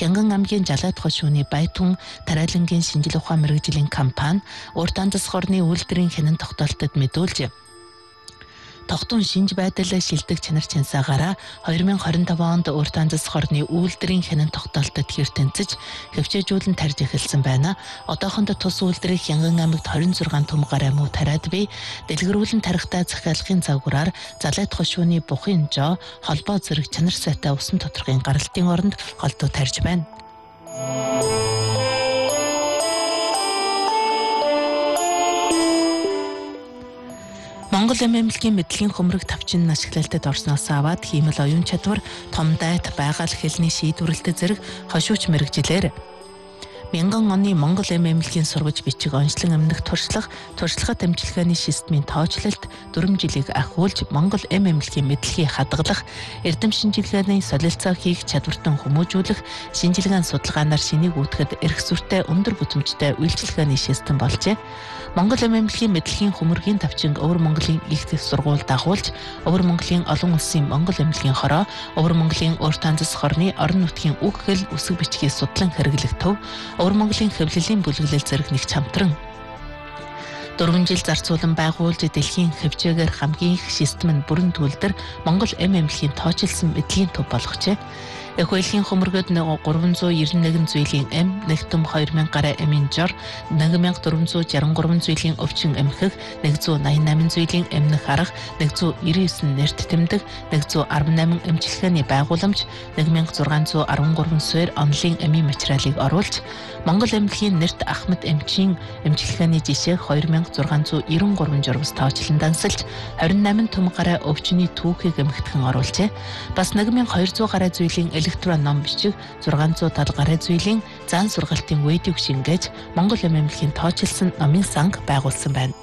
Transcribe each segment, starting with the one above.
Хянган аймгийн Жалаатгах шүүний Баятун Тариалангийн шинжлэх ухаан мэргэжлийн компани урт андас хорны үйлдвэрийн хянан тогтоолтод мэдүүлж тогтун шинж байдал шилдэг чанар чансаагаараа 2025 онд урт андас хорны үйлдвэрийн хянан тогтоолтод хэр тэнцэж хөвчөөжүүлэн тарж эхэлсэн байна. Одоохондоо тус үйлдвэрийн Хянган аймагт 26 төм гараа муу тариад бий. Дэлгэрүүлэн тарихтай захиалгын загвараар Залаатгах шүүний Бухын Жоо холбоо зэрэг чанар сайтай усан тодорхойн гаралтын оронд голдуу тарж байна. Монгол эмэмлэгийн мэдлэгийн хөмрөг тавчин ашиглалтад орсноос аваад хиймэл оюун чадвар, том дайт, байгаль хэлний шийдвэрлэлт зэрэг хошууч мэргэжилээр 1000 оны Монгол эмэмлэгийн сургаж бичиг онцлон өмнөх туршлагат амжилгааны системийн тоочлолт 4 жилийг ахиулж Монгол эмэмлэгийн мэдлэгийг хадгалах, эрдэм шинжилгээний солилцоо хийх чадвартан хүмүүжүүлэх, шинжилгээний судалгаанаар шинийг үүтгэхэд эрх зүйтэй өндөр бүтээмжтэй үйлчилгээний систем болжээ. Монгол эмэмлэгийн мэдлэгийн хөмөргийн тавчинг Өвөр Монголын их сургууль дагуулж, Өвөр Монголын олон улсын Монгол эмнэлгийн хороо, Өвөр Монголын урт андас хорны орон нутгийн үг хэл үсэг бичгийг судлан хэрэглэх төв, Өвөр Монголын хэвлэлийн бүлэглэл зэрэг нэгж хамтран 4 жил зарцуулан байгуулж дэлхийн хөвчөөгөр хамгийн их систем нь бүрэн төлдөр Монгол эмэмлэгийн тоочилсан мэдлэгийн төв болгожээ. Их хуйлийн хөмөргөд 391 зүйлийн эм, нэгтөм 2000 гаруй эмийн жор, 1463 зүйлийн өвчин эмхэх, 188 зүйлийн эмнэх арга, 199 нэрт тэмдэг, 118 эмчилгээний байгууламж, 1613 суурь онлын эмийн материалыг оруулж, Монгол эмнэлгийн нэрт Ахмад эмчийн эмчилгээний жишээг 2693 журмс тоочлон дансалж, 28 төм гаруй өвчний түүхийг эмхтгэн оруулжээ. Бас 1200 гаруй зүйлийн электрон ном бичиг, 670 гаруй зүйлийн зан сургалтын видеог шингээж Монгол эмэмлэгийн тоочилсан номын санг байгуулсан байна.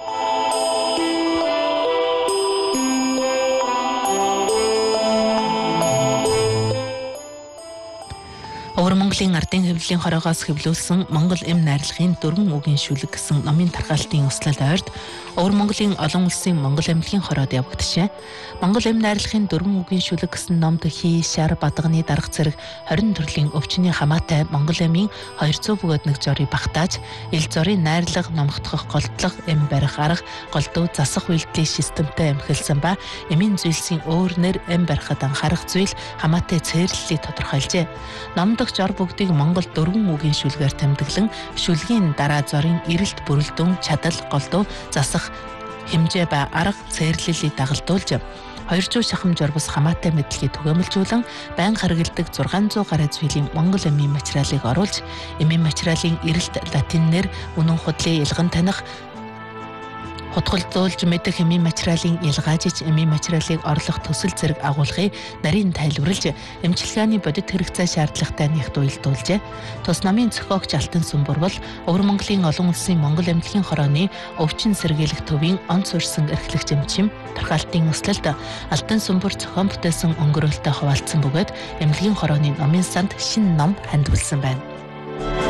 Өвөр Монголын ардын хэвлэлийн хороогоос хэвлүүлсэн Монгол эм найрлагын 4 үгийн шүлэг гэсэн номын тархалтын услал ойрд Өвөр Монголын олон улсын Монгол эмнэлгийн хороод явагдчихэ. Монгол эм найрлагын 4 үгийн шүлэг гэсэн номд хий, шар, бадганы дарга зэрэг 20 төрлийн өвчний хамаатай Монгол эмийн 200 бөгөөд нэг жорыг багтааж, ил зорын найрлага, номогдох голдлого, эм барих арга, голдуу засах үйлдэлийн системтэй эмхэлсэн ба эмийн зүйлсийн өөрнөр эм барихад анхаарах зүйл хамаатай цээрлэлийг тодорхойлжээ. Номд жор бүгдийг Монгол 4 үгийн шүлгээр тэмдэглэн, шүлгийн дараа зорын эрэлт бүрэлдэхүүн, чадал, голдуу, засах хэмжээ ба арга цээрлэлийг дагалдуулж 200 шахам журбас хамаатай мэдлэгийг түгээмэлжүүлэн байнга харгалдаг 600 гаруй зүйлийн Монгол эмийн материалыг оруулж, эмийн материалын эрэлт латинээр үнэн худлын илган таних, хутгалзуулж мэдэх эмийн материалын ялгаажиж эмийн материалыг орлох төсөл зэрэг агуулгыг нарийн тайлбарлаж эмчилгээний бодит хэрэгцээ шаардлагатай нэгт уялдуулжээ. Тус намын зохиогч Алтан Сүмбүр бол Өвөр Монголын олон улсын Монгол эмнэлгийн хорооны өвчин сэргийлэх төвийн онц урьсан эрхлэгч эмчим тархалтын услалд Алтан Сүмбүр зохион бүтээсэн өнгөрөөлтөд хуваалцсан бөгөөд эмнэлгийн хорооны номын санд шинэ ном хандвалсан байна.